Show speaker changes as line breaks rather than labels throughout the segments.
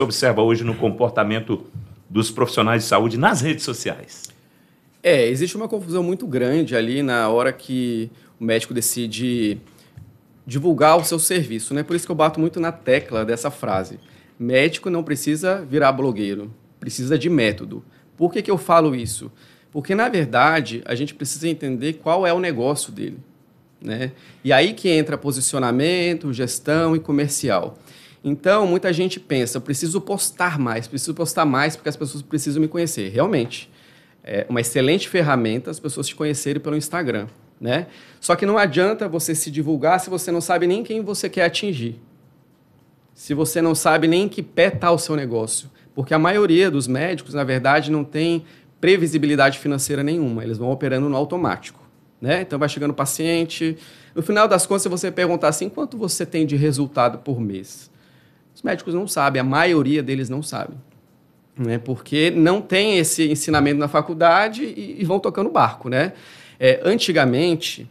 observa hoje no comportamento dos profissionais de saúde nas redes sociais?
Existe uma confusão muito grande ali na hora que o médico decide divulgar o seu serviço, né? Por isso que eu bato muito na tecla dessa frase. Médico não precisa virar blogueiro, precisa de método. Por que eu falo isso? Porque, na verdade, a gente precisa entender qual é o negócio dele, né? E aí que entra posicionamento, gestão e comercial. Então, muita gente pensa, eu preciso postar mais porque as pessoas precisam me conhecer. Realmente, é uma excelente ferramenta as pessoas te conhecerem pelo Instagram, né? Só que não adianta você se divulgar se você não sabe nem quem você quer atingir. Se você não sabe nem em que pé está o seu negócio. Porque a maioria dos médicos, na verdade, não tem previsibilidade financeira nenhuma. Eles vão operando no automático, né? Então, vai chegando o paciente. No final das contas, se você perguntar assim, quanto você tem de resultado por mês? Os médicos não sabem, a maioria deles não sabe, né? Porque não tem esse ensinamento na faculdade e vão tocando barco, né? Antigamente,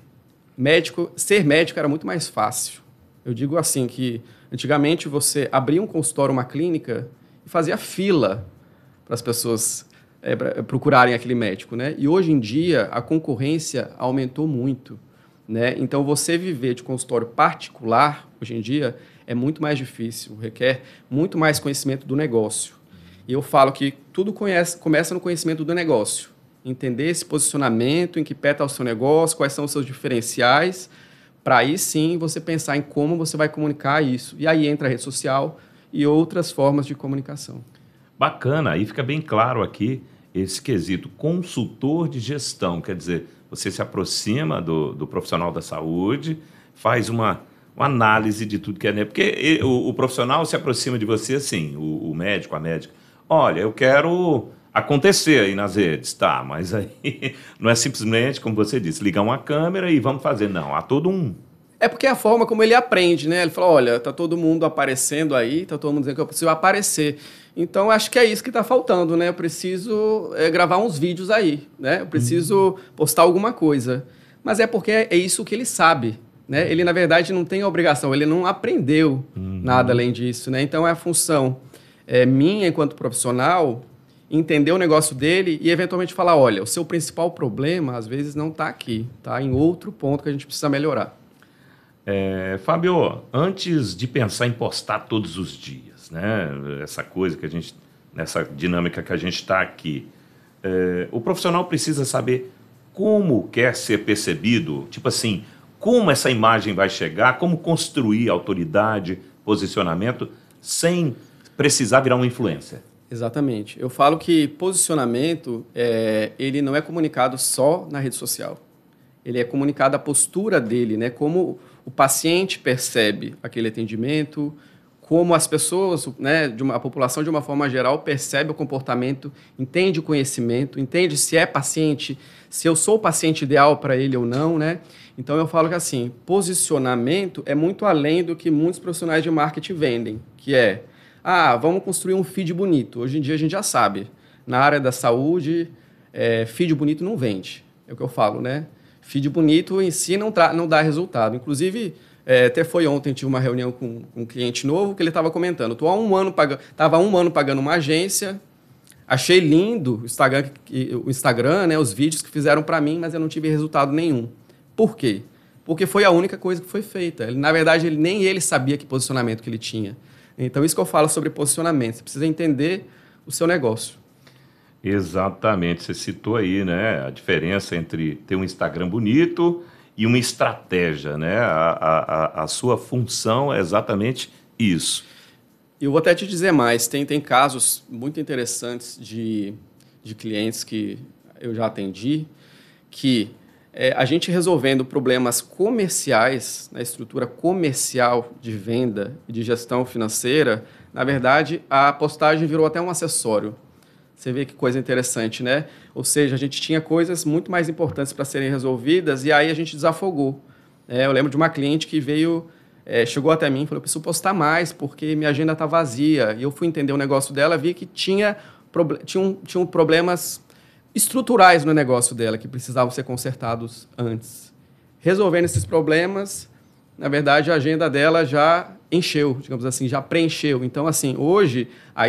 ser médico era muito mais fácil. Eu digo assim que antigamente você abria um consultório, uma clínica e fazia fila para as pessoas procurarem aquele médico, né? E hoje em dia a concorrência aumentou muito, né? Então você viver de consultório particular hoje em dia é muito mais difícil, requer muito mais conhecimento do negócio. E eu falo que tudo começa no conhecimento do negócio. Entender esse posicionamento, em que pé está o seu negócio, quais são os seus diferenciais, para aí sim você pensar em como você vai comunicar isso. E aí entra a rede social e outras formas de comunicação.
Bacana, aí fica bem claro aqui esse quesito consultor de gestão, quer dizer, você se aproxima do profissional da saúde, faz uma análise de tudo que é, né? Porque o profissional se aproxima de você assim, o médico, a médica, olha, eu quero acontecer aí nas redes, tá, mas aí não é simplesmente, como você disse, ligar uma câmera e vamos fazer, não, há todo um...
É porque é a forma como ele aprende, né? Ele fala, olha, tá todo mundo aparecendo aí, tá todo mundo dizendo que eu preciso aparecer. Então, acho que é isso que está faltando, né? Eu preciso gravar uns vídeos aí, né? Eu preciso postar alguma coisa. Mas é porque é isso que ele sabe, né? Ele, na verdade, não tem a obrigação, ele não aprendeu nada além disso, né? Então, é a função minha, enquanto profissional, entender o negócio dele e, eventualmente, falar, olha, o seu principal problema, às vezes, não está aqui, está em outro ponto que a gente precisa melhorar.
Fábio, antes de pensar em postar todos os dias, né? Essa coisa que a gente, nessa dinâmica que a gente está aqui, o profissional precisa saber como quer ser percebido, tipo assim, como essa imagem vai chegar, como construir autoridade, posicionamento, sem precisar virar um influencer.
Exatamente. Eu falo que posicionamento, ele não é comunicado só na rede social. Ele é comunicado a postura dele, né? Como o paciente percebe aquele atendimento, como as pessoas, né, a população de uma forma geral percebe o comportamento, entende o conhecimento, entende se é paciente, se eu sou o paciente ideal para ele ou não, né? Então eu falo que assim, posicionamento é muito além do que muitos profissionais de marketing vendem, que vamos construir um feed bonito. Hoje em dia a gente já sabe, na área da saúde, feed bonito não vende, é o que eu falo, né? Feed bonito em si não dá resultado. Inclusive, até foi ontem, tive uma reunião com um cliente novo que ele estava comentando. Estava há um ano pagando uma agência, achei lindo o Instagram, né, os vídeos que fizeram para mim, mas eu não tive resultado nenhum. Por quê? Porque foi a única coisa que foi feita. Na verdade, nem ele sabia que posicionamento que ele tinha. Então, isso que eu falo sobre posicionamento. Você precisa entender o seu negócio.
Exatamente, você citou aí, né, a diferença entre ter um Instagram bonito e uma estratégia, né? A sua função é exatamente isso.
Eu vou até te dizer mais, tem casos muito interessantes de clientes que eu já atendi, que a gente resolvendo problemas comerciais, na estrutura comercial de venda e de gestão financeira, na verdade, a postagem virou até um acessório. Você vê que coisa interessante, né? Ou seja, a gente tinha coisas muito mais importantes para serem resolvidas e aí a gente desafogou. Eu lembro de uma cliente que chegou até mim e falou, eu preciso postar mais porque minha agenda está vazia. E eu fui entender o negócio dela, vi que tinham problemas estruturais no negócio dela que precisavam ser consertados antes. Resolvendo esses problemas, na verdade, a agenda dela já encheu, digamos assim, já preencheu. Então, assim, hoje, a